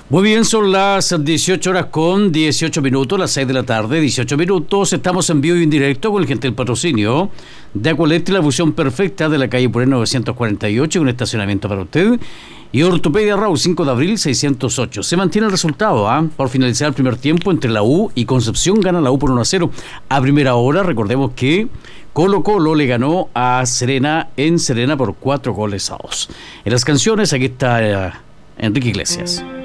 Muy bien, son las 18 horas con 18 minutos, las 6 de la tarde, 18 minutos. Estamos en vivo y en directo con el gentil patrocinio de Acualetti, la fusión perfecta de la calle Puré 948, con estacionamiento para usted. Y Ortopedia Raúl, 5 de abril, 608. Se mantiene el resultado, por finalizar el primer tiempo entre la U y Concepción, gana la U por 1-0. A primera hora, recordemos que Colo-Colo le ganó a Serena en Serena por 4-2. En las canciones, aquí está Enrique Iglesias.